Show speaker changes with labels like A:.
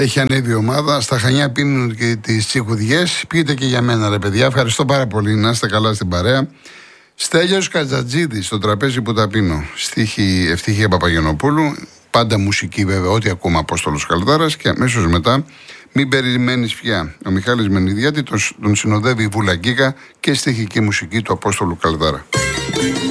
A: Έχει ανέβει η ομάδα. Στα Χανιά πίνουν και τις τσικουδιές. Πείτε και για μένα, ρε παιδιά. Ευχαριστώ πάρα πολύ. Να είστε καλά στην παρέα. Στέλιος Κατζατζίδης, στο τραπέζι που τα πίνω. Στίχη Ευτυχία Παπαγενοπούλου. Πάντα μουσική βέβαια, ό,τι ακούμε Απόστολος Καλδάρας. Και αμέσως μετά, μην περιμένεις πια. Ο Μιχάλης Μενιδιάτη τον συνοδεύει η Βουλαγκίκα και στιχική μουσική του Απόστολου Καλδάρα.